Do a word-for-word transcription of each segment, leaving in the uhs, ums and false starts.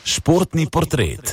Športni portret.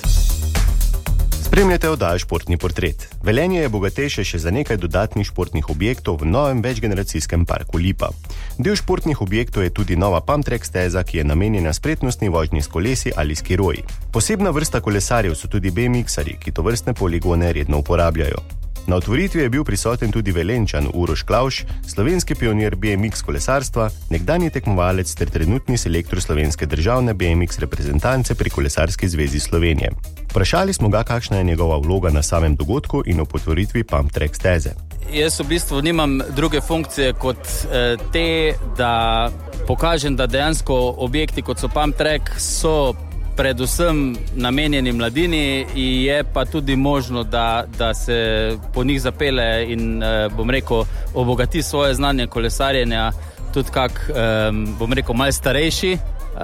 Spremljate oddajo Športni portret. Velenje je bogatejše še za nekaj dodatnih športnih objektov v novem večgeneracijskem parku Lipa. Del športnih objektov je tudi nova pump track steza, ki je namenjena spretnostni vožnji s kolesi ali skiroji. Posebna vrsta kolesarjev so tudi B M X-arji, ki to vrstne poligone redno uporabljajo. Na otvoritvi je bil prisoten tudi Velenjčan Uroš Klavš, slovenski pionir B M X kolesarstva, nekdanji tekmovalec ter trenutni selektor slovenske državne B M X reprezentance pri Kolesarski zvezi Slovenije. Vprašali smo ga, kakšna je njegova vloga na samem dogodku in ob otvoritvi pump track steze. Jaz v bistvu nimam druge funkcije kot eh, te, da pokažem, da dejansko objekti kot so pump track so predvsem namenjeni mladini, je pa tudi možno, da, da se po njih zapele in bom rekel, obogati svoje znanje kolesarjenja tudi kak, bom rekel, malo starejši,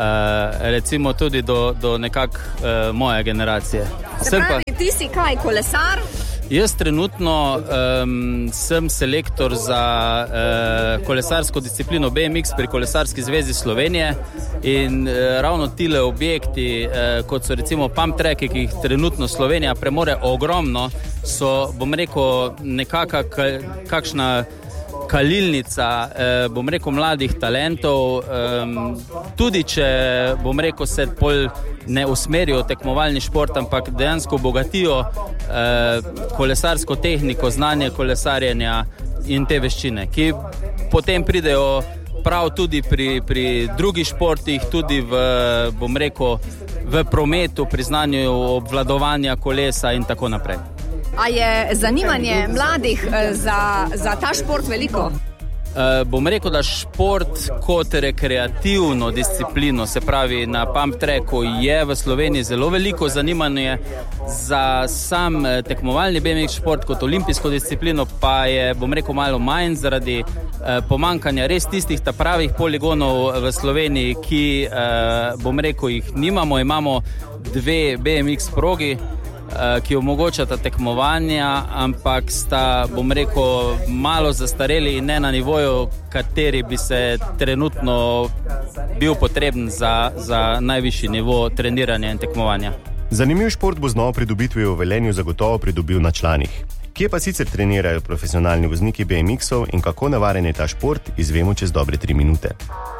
recimo tudi do, do nekak moje generacije. Se pravi, pa, ti si kaj, kolesar? Jaz trenutno um, sem selektor za uh, kolesarsko disciplino B M X pri Kolesarski zvezi Slovenije in uh, ravno tile objekti, uh, kot so recimo pump tracki, ki jih trenutno Slovenija premore ogromno, so, bom rekel, nekaka kakšna kalilnica, eh, bom rekel, mladih talentov, eh, tudi če, bom rekel, se pol ne usmerijo tekmovalni šport, ampak dejansko obogatijo eh, kolesarsko tehniko, znanje kolesarjenja in te veščine, ki potem pridejo prav tudi pri, pri drugih športih, tudi v, bom rekel, v prometu, pri znanju obvladovanja kolesa in tako naprej. A je zanimanje mladih za, za ta šport veliko? Uh, bom rekel, da šport kot rekreativno disciplino, se pravi na pump tracku, je v Sloveniji zelo veliko zanimanje. Za sam tekmovalni B M X šport kot olimpijsko disciplino pa je, bom rekel, malo manj zaradi uh, pomankanja res tistih ta pravih poligonov v Sloveniji, ki, uh, bom rekel, jih nimamo. Imamo dve B M X progi, ki omogočata tekmovanja, ampak sta, bom rekel, malo zastareli in ne na nivoju, kateri bi se trenutno bil potreben za, za najvišji nivo treniranja in tekmovanja. Zanimiv šport bo z novo pridobitvijo v Velenju zagotovo pridobil na članih. Kje pa sicer trenirajo profesionalni vozniki B M X-ov in kako navaren je ta šport, izvemo čez dobre tri minute.